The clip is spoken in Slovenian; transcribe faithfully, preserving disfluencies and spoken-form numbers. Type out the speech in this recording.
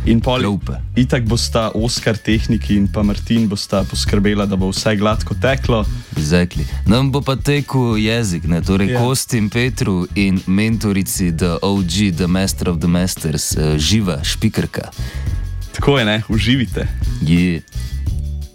In pol, Klope. itak bosta Oskar tehniki in pa Martin bosta poskrbela, da bo vse gladko teklo. Exactly. Nam bo pa tekel jezik, ne? Torej Ja. Kosti in Petru in mentorici The O G, The Master of the Masters, uh, živa špikerka. Tako je, ne, uživite. Je. Yeah.